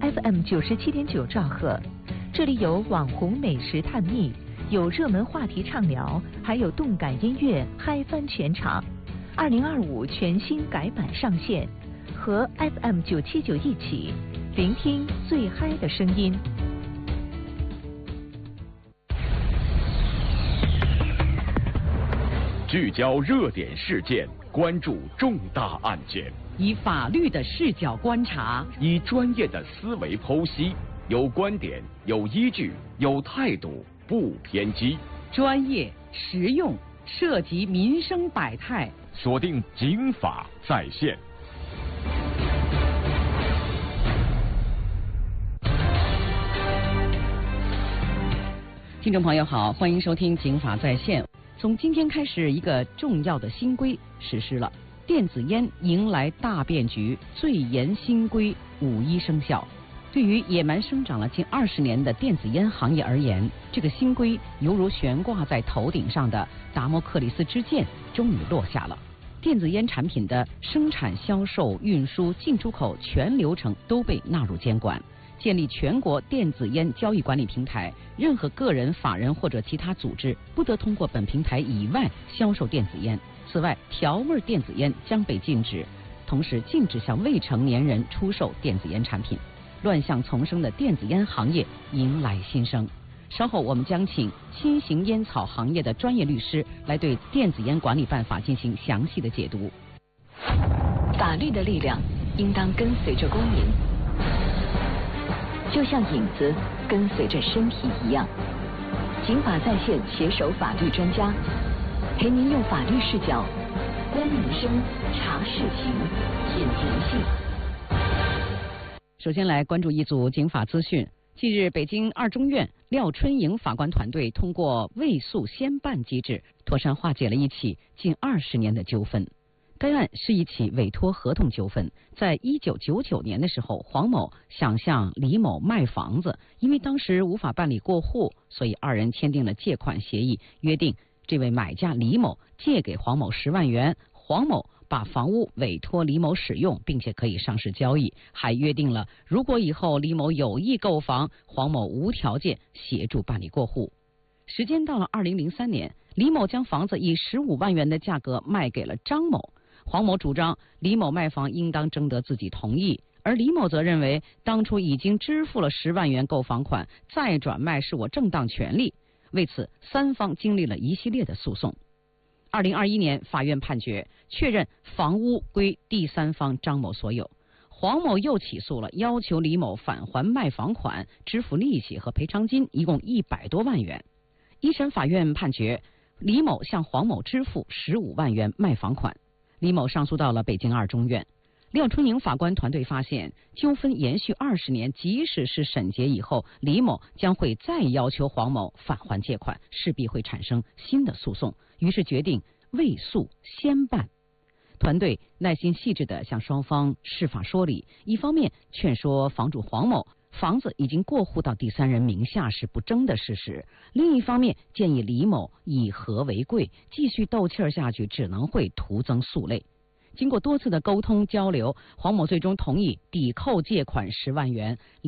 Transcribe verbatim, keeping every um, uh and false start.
F M 九十七点九兆赫，这里有网红美食探秘，有热门话题畅聊，还有动感音乐嗨翻全场。二零二五全新改版上线，和 F M 九七九一起聆听最嗨的声音。 聚焦热点事件，关注重大案件， 以法律的视角观察， 以专业的思维剖析，有观点，有依据，有态度，不偏激， 专业实用，涉及民生百态。 锁定警法在线。 听众朋友好，欢迎收听警法在线。从今天开始，一个重要的新规实施了，电子烟迎来大变局，最严新规五一生效。对于野蛮生长了近二十年的电子烟行业而言，这个新规犹如悬挂在头顶上的达摩克里斯之剑终于落下了。电子烟产品的生产、销售、运输、进出口全流程都被纳入监管。建立全国电子烟交易管理平台，任何个人、法人或者其他组织不得通过本平台以外销售电子烟。此外，调味电子烟将被禁止，同时禁止向未成年人出售电子烟产品。乱象丛生的电子烟行业迎来新生。稍后我们将请新型烟草行业的专业律师来对电子烟管理办法进行详细的解读。 法律的力量应当跟随着公民，就像影子跟随着身体一样。警法在线携手法律专家，陪您用法律视角观民生、查事情、品人性。 首先来关注一组警法资讯。近日，北京二中院廖春莹法官团队通过未诉先办机制，妥善化解了一起近二十年的纠纷。该案是一起委托合同纠纷，在一九九九年的时候，黄某想向李某卖房子，因为当时无法办理过户，所以二人签订了借款协议，约定这位买家李某借给黄某十万元，黄某把房屋委托李某使用，并且可以上市交易，还约定了如果以后李某有意购房，黄某无条件协助办理过户。时间到了二零零三年，李某将房子以十五万元的价格卖给了张某。黄某主张李某卖房应当征得自己同意，而李某则认为当初已经支付了十万元购房款，再转卖是我正当权利。为此，三方经历了一系列的诉讼。二零二一年，法院判决确认房屋归第三方张某所有。黄某又起诉了，要求李某返还卖房款、支付利息和赔偿金，一共一百多万元。一审法院判决李某向黄某支付十五万元卖房款。李某上诉到了北京二中院。廖春莹法官团队发现，纠纷延续二十年，即使是审结以后，李某将会再要求黄某返还借款，势必会产生新的诉讼，于是决定未诉先办。团队耐心细致地向双方释法说理，一方面劝说房主黄某房子已经过户到第三人名下是不争的事实，另一方面建议李某以和为贵，继续斗气儿下去只能会徒增诉累。经过多次的沟通交流，黄某最终同意抵扣借款十万元。